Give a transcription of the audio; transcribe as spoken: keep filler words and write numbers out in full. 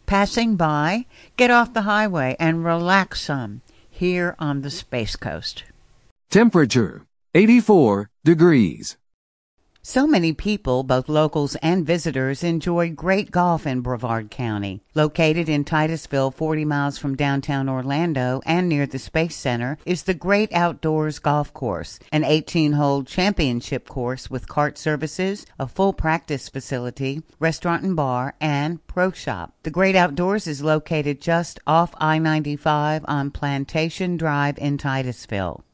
passing by, get off the highway and relax some here on the Space Coast. Temperature, eighty-four degrees. So many people, both locals and visitors, enjoy great golf in Brevard County. Located in Titusville, forty miles from downtown Orlando and near the Space Center, is the Great Outdoors Golf Course, an eighteen-hole championship course with cart services, a full practice facility, restaurant and bar, and pro shop. The Great Outdoors is located just off I ninety-five on Plantation Drive in Titusville.